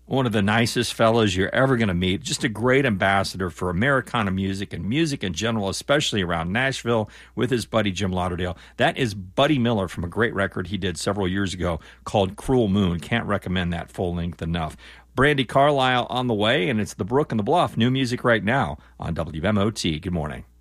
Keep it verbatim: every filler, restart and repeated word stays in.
one of the nicest fellows you're ever going to meet. Just a great ambassador for Americana music and music in general, especially around Nashville with his buddy Jim Lauderdale. That is Buddy Miller from a great record he did several years ago called Cruel Moon. Can't recommend that full length enough. Brandi Carlile on the way, and it's The Brook and the Bluff. New music right now on W M O T. Good morning.